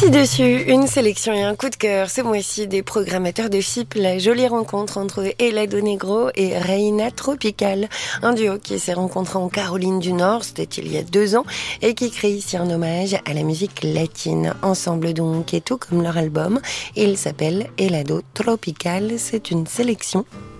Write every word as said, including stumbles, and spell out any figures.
Ci-dessus, une sélection et un coup de cœur ce mois-ci des programmateurs de F I P, la jolie rencontre entre Helado Negro et Reina Tropical, un duo qui s'est rencontré en Caroline du Nord, c'était il y a deux ans, et qui crée ici un hommage à la musique latine. Ensemble donc, et tout comme leur album, il s'appelle Helado Tropical, c'est une sélection